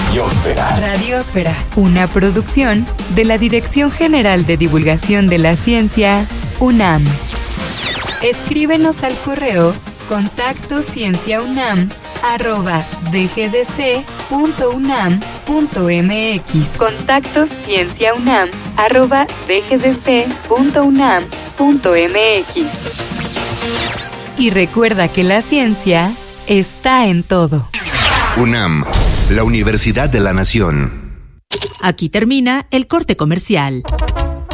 Radiosfera, una producción de la Dirección General de Divulgación de la Ciencia, UNAM. Escríbenos al correo contactoscienciaunam@dgdc.unam.mx. contactoscienciaunam@dgdc.unam.mx. Y recuerda que la ciencia está en todo. UNAM, la Universidad de la Nación. Aquí termina el corte comercial.